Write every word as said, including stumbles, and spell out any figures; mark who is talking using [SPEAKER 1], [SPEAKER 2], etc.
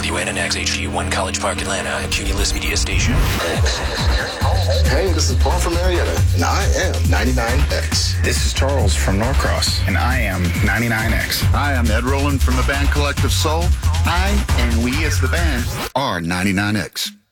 [SPEAKER 1] W N N X H G one College Park, Atlanta, a Cumulus Media station.
[SPEAKER 2] Hey, this is Paul from Marietta, and I am ninety-nine X.
[SPEAKER 3] This is Charles from Norcross, and I am ninety-nine X.
[SPEAKER 4] Hi, I'm Ed Rowland from the band Collective Soul. I and we as the band are ninety-nine X.